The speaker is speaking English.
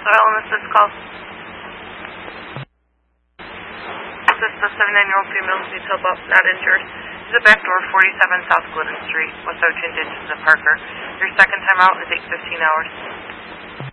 Oil and Assist call. This is the 79-year-old female detail bump, not injured. This is the back door, 47 South Glidden Street, West Ocean, Ditches of Parker. Your second time out is 8:15 hours.